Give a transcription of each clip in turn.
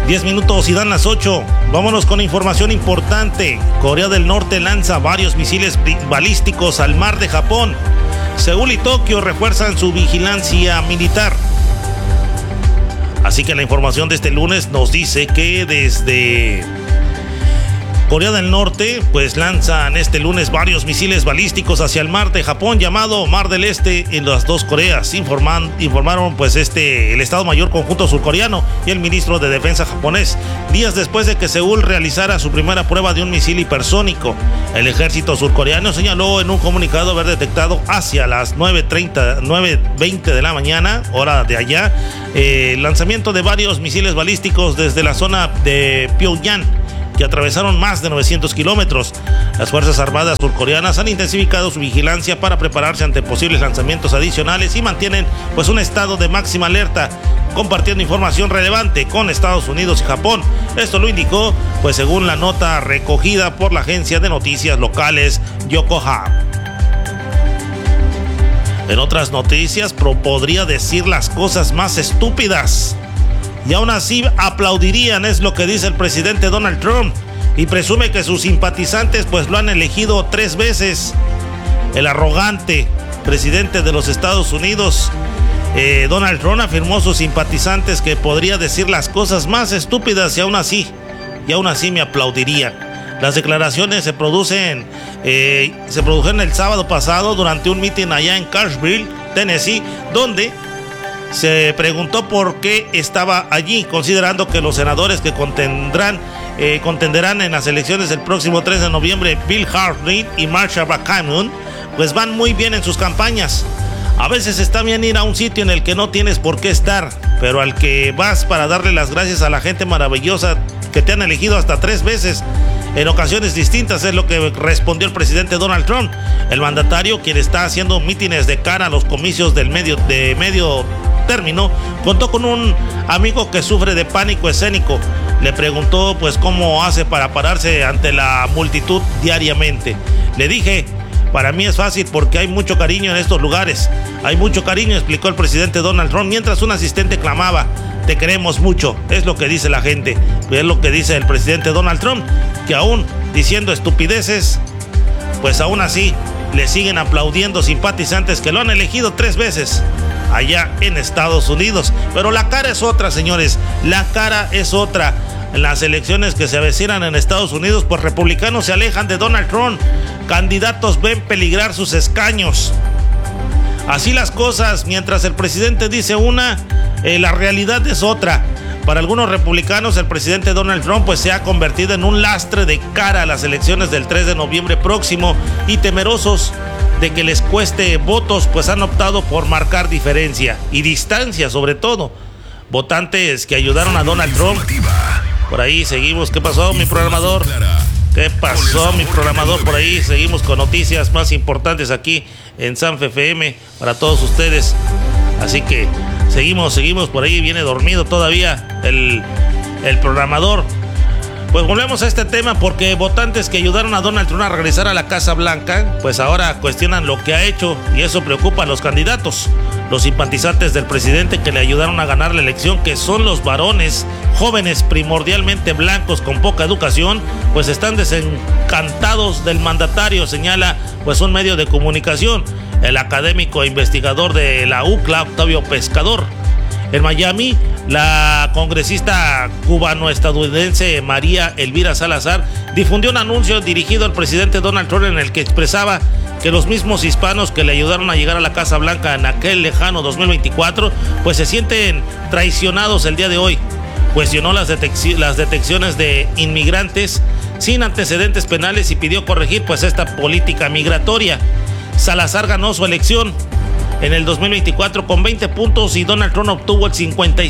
10 minutos y dan las 8. Vámonos con información importante. Corea del Norte lanza varios misiles balísticos al mar de Japón. Seúl y Tokio refuerzan su vigilancia militar. Así que la información de este lunes nos dice que desde Corea del Norte pues lanzan este lunes varios misiles balísticos hacia el mar de Japón, llamado Mar del Este, en las dos Coreas. Informaron pues el Estado Mayor Conjunto Surcoreano y el ministro de Defensa japonés, días después de que Seúl realizara su primera prueba de un misil hipersónico. El ejército surcoreano señaló en un comunicado haber detectado hacia las 9:20 de la mañana, hora de allá, el lanzamiento de varios misiles balísticos desde la zona de Pyongyang, que atravesaron más de 900 kilómetros. Las Fuerzas Armadas surcoreanas han intensificado su vigilancia para prepararse ante posibles lanzamientos adicionales y mantienen pues un estado de máxima alerta, compartiendo información relevante con Estados Unidos y Japón. Esto lo indicó pues según la nota recogida por la agencia de noticias locales Yokohama. En otras noticias, podría decir las cosas más estúpidas y aún así aplaudirían, es lo que dice el presidente Donald Trump, y presume que sus simpatizantes pues lo han elegido 3 veces. El arrogante presidente de los Estados Unidos, Donald Trump, afirmó a sus simpatizantes que podría decir las cosas más estúpidas y aún así me aplaudirían. Las declaraciones se produjeron el sábado pasado durante un mitin allá en Cashville, Tennessee, donde se preguntó por qué estaba allí, considerando que los senadores que contenderán en las elecciones del próximo 3 de noviembre, Bill Hartley y Marsha Buchanan, pues van muy bien en sus campañas. A veces está bien ir a un sitio en el que no tienes por qué estar, pero al que vas para darle las gracias a la gente maravillosa que te han elegido hasta 3 veces en ocasiones distintas, es lo que respondió el presidente Donald Trump. El mandatario, quien está haciendo mítines de cara a los comicios de medio término, contó con un amigo que sufre de pánico escénico. Le preguntó pues cómo hace para pararse ante la multitud diariamente. Le dije: para mí es fácil porque hay mucho cariño en estos lugares. Hay mucho cariño, explicó el presidente Donald Trump, mientras un asistente clamaba: te queremos mucho. Es lo que dice la gente, es lo que dice el presidente Donald Trump, que aún diciendo estupideces, pues aún así le siguen aplaudiendo simpatizantes que lo han elegido 3 veces allá en Estados Unidos. Pero la cara es otra, señores, la cara es otra. En las elecciones que se avecinan en Estados Unidos, pues republicanos se alejan de Donald Trump, candidatos ven peligrar sus escaños. Así las cosas, mientras el presidente dice una, la realidad es otra. Para algunos republicanos, el presidente Donald Trump pues se ha convertido en un lastre de cara a las elecciones del 3 de noviembre próximo, y temerosos de que les cueste votos, pues han optado por marcar diferencia y distancia, sobre todo. Votantes que ayudaron a Donald Trump. Por ahí seguimos. ¿Qué pasó, mi programador? ¿Qué pasó, mi programador? Por ahí seguimos con noticias más importantes aquí en Sanfe FM para todos ustedes. Así que seguimos. Por ahí viene dormido todavía el programador. Pues volvemos a este tema porque votantes que ayudaron a Donald Trump a regresar a la Casa Blanca, pues ahora cuestionan lo que ha hecho, y eso preocupa a los candidatos. Los simpatizantes del presidente que le ayudaron a ganar la elección, que son los varones jóvenes primordialmente blancos con poca educación, pues están desencantados del mandatario, señala pues un medio de comunicación. El académico e investigador de la UCLA, Octavio Pescador. En Miami, la congresista cubano-estadounidense María Elvira Salazar difundió un anuncio dirigido al presidente Donald Trump en el que expresaba que los mismos hispanos que le ayudaron a llegar a la Casa Blanca en aquel lejano 2024, pues se sienten traicionados el día de hoy. Cuestionó las detecciones de inmigrantes sin antecedentes penales y pidió corregir pues esta política migratoria. Salazar ganó su elección en el 2024 con 20 puntos y Donald Trump obtuvo el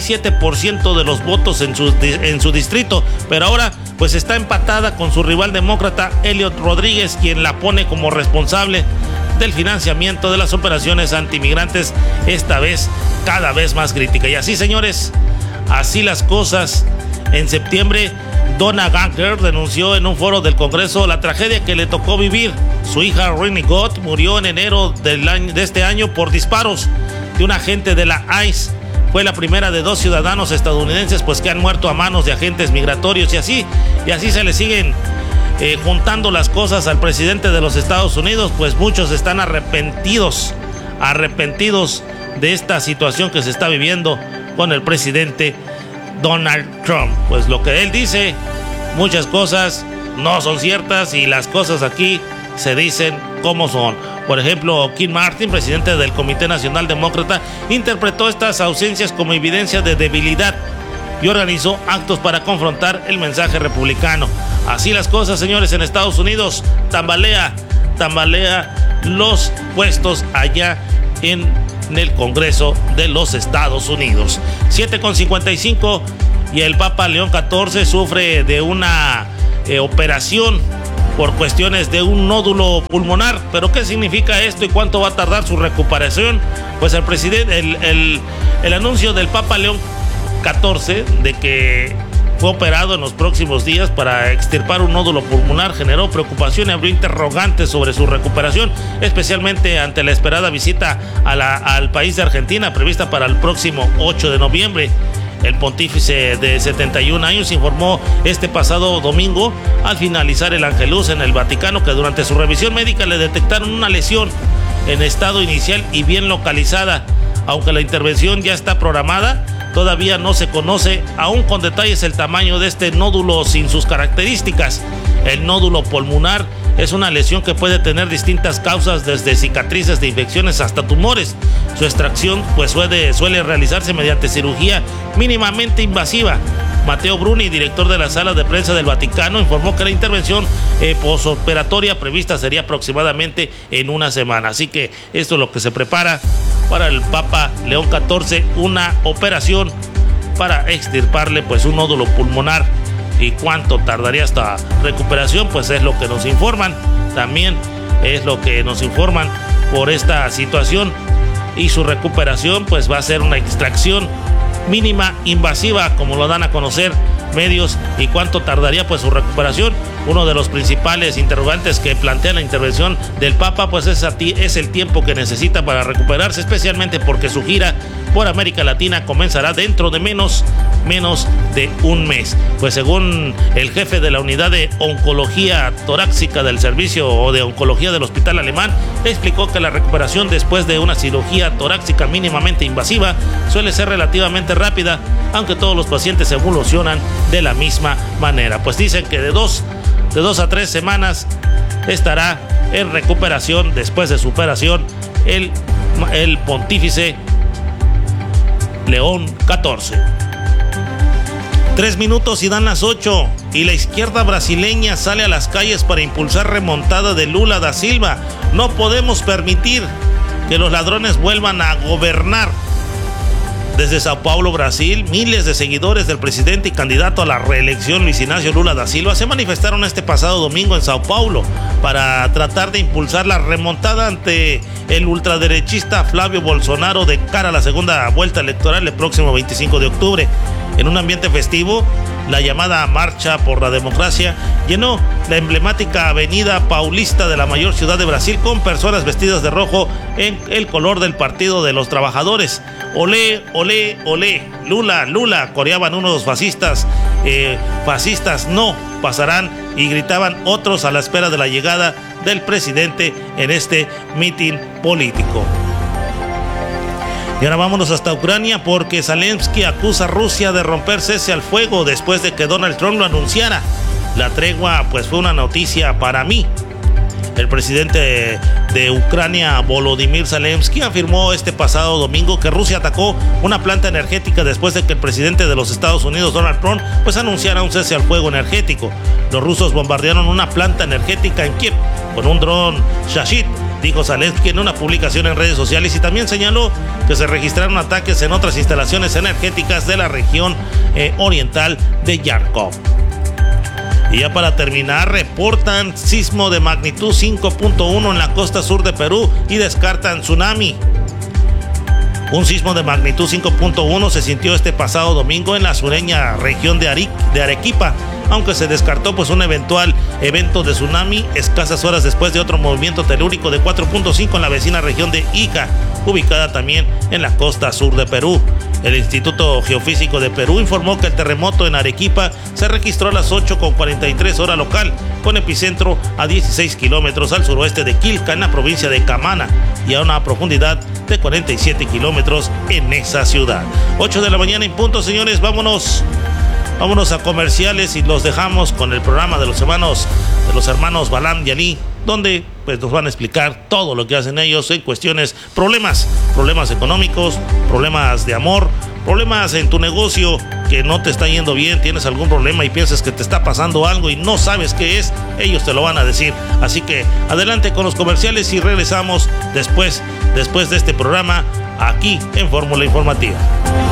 57% de los votos en su distrito, pero ahora pues está empatada con su rival demócrata Elliot Rodríguez, quien la pone como responsable del financiamiento de las operaciones antimigrantes, esta vez cada vez más crítica. Y así, señores, así las cosas. En septiembre, Donna Ganker denunció en un foro del Congreso la tragedia que le tocó vivir. Su hija Rinnie Gott murió en enero de este año por disparos de un agente de la ICE, fue la primera de 2 ciudadanos estadounidenses pues que han muerto a manos de agentes migratorios y así se le siguen juntando las cosas al presidente de los Estados Unidos, pues muchos están arrepentidos de esta situación que se está viviendo con el presidente Donald Trump. Pues lo que él dice, muchas cosas no son ciertas y las cosas aquí se dicen como son. Por ejemplo, Keith Martin, presidente del Comité Nacional Demócrata, interpretó estas ausencias como evidencia de debilidad y organizó actos para confrontar el mensaje republicano. Así las cosas, señores, en Estados Unidos, tambalea los puestos allá en el Congreso de los Estados Unidos. 7:55 y el Papa León XIV sufre de una operación por cuestiones de un nódulo pulmonar. ¿Pero qué significa esto y cuánto va a tardar su recuperación? Pues el presidente, el anuncio del Papa León XIV de que fue operado en los próximos días para extirpar un nódulo pulmonar generó preocupación y abrió interrogantes sobre su recuperación, especialmente ante la esperada visita al país de Argentina prevista para el próximo 8 de noviembre. El pontífice de 71 años informó este pasado domingo al finalizar el Angelus en el Vaticano que durante su revisión médica le detectaron una lesión en estado inicial y bien localizada. Aunque la intervención ya está programada, todavía no se conoce aún con detalles el tamaño de este nódulo sin sus características. El nódulo pulmonar es una lesión que puede tener distintas causas, desde cicatrices de infecciones hasta tumores. Su extracción pues suele realizarse mediante cirugía mínimamente invasiva. Matteo Bruni, director de la sala de prensa del Vaticano, informó que la intervención posoperatoria prevista sería aproximadamente en una semana. Así que esto es lo que se prepara para el Papa León XIV, una operación para extirparle pues un nódulo pulmonar. ¿Y cuánto tardaría esta recuperación? Pues es lo que nos informan. También es lo que nos informan por esta situación. Y su recuperación pues va a ser una extracción mínima invasiva, como lo dan a conocer medios. ¿Y cuánto tardaría pues su recuperación? Uno de los principales interrogantes que plantea la intervención del Papa pues es el tiempo que necesita para recuperarse, especialmente porque su gira por América Latina comenzará dentro de menos de un mes. Pues según el jefe de la unidad de oncología torácica del servicio o de oncología del hospital alemán, explicó que la recuperación después de una cirugía torácica mínimamente invasiva suele ser relativamente rápida, aunque todos los pacientes evolucionan de la misma manera. Pues dicen que de 2 a 3 semanas estará en recuperación después de su operación el pontífice León XIV. 3 minutos y dan las 8 y la izquierda brasileña sale a las calles para impulsar remontada de Lula da Silva. No podemos permitir que los ladrones vuelvan a gobernar. Desde Sao Paulo, Brasil, miles de seguidores del presidente y candidato a la reelección Luis Ignacio Lula da Silva se manifestaron este pasado domingo en Sao Paulo para tratar de impulsar la remontada ante el ultraderechista Flavio Bolsonaro de cara a la segunda vuelta electoral el próximo 25 de octubre. En un ambiente festivo, la llamada Marcha por la Democracia llenó la emblemática avenida Paulista de la mayor ciudad de Brasil con personas vestidas de rojo en el color del Partido de los Trabajadores. Olé, olé, olé, Lula, Lula, coreaban unos fascistas, fascistas no pasarán, y gritaban otros a la espera de la llegada del presidente en este mitin político. Y ahora vámonos hasta Ucrania porque Zelensky acusa a Rusia de romper cese al fuego después de que Donald Trump lo anunciara. La tregua pues fue una noticia para mí. El presidente de Ucrania, Volodymyr Zelensky, afirmó este pasado domingo que Rusia atacó una planta energética después de que el presidente de los Estados Unidos, Donald Trump, pues anunciara un cese al fuego energético. Los rusos bombardearon una planta energética en Kiev con un dron Shahid, dijo Zelensky en una publicación en redes sociales, y también señaló que se registraron ataques en otras instalaciones energéticas de la región oriental de Yarkov. Y ya para terminar, reportan sismo de magnitud 5.1 en la costa sur de Perú y descartan tsunami. Un sismo de magnitud 5.1 se sintió este pasado domingo en la sureña región de Arequipa, aunque se descartó pues un eventual evento de tsunami escasas horas después de otro movimiento telúrico de 4.5 en la vecina región de Ica, ubicada también en la costa sur de Perú. El Instituto Geofísico de Perú informó que el terremoto en Arequipa se registró a las 8:43 hora local, con epicentro a 16 kilómetros al suroeste de Quilca, en la provincia de Camaná, y a una profundidad de 47 kilómetros en esa ciudad. 8 de la mañana en punto, señores, vámonos a comerciales y los dejamos con el programa de los hermanos Balam y Ali, donde pues nos van a explicar todo lo que hacen ellos en cuestiones, problemas económicos, problemas de amor, problemas en tu negocio que no te está yendo bien, tienes algún problema y piensas que te está pasando algo y no sabes qué es, ellos te lo van a decir. Así que adelante con los comerciales y regresamos después de este programa aquí en Fórmula Informativa.